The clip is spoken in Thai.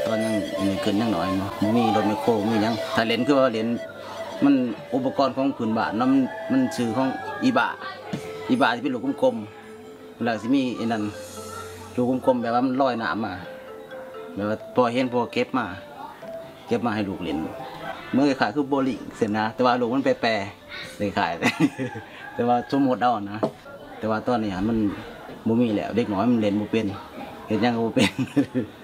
ตอนยังมีเกินยังหน่อยมีรถไมโครมียังถ้าเล่นคือว่าเล่นมันอุปกรณ์ของพื้นบ้านมันชื่อของอีบาที่เป็นลูกกลมๆแล้วสิมีไอ้นั่นลูกกลมๆแบบว่ามันลอยน้ำมาแบบว่าพอเห็นพอเก็บมาให้ลูกเล่นเมื่อขายคือโบลิ่งเสร็จนะแต่ว่าลูกมันแปรเลยขาย แต่ว่าสมมติเอานะแต่ว่าตอนนี้มันบ่มีแล้วเด็กน้อยมันเล่นบ่เป็นเห็นยังก็บ่เป็น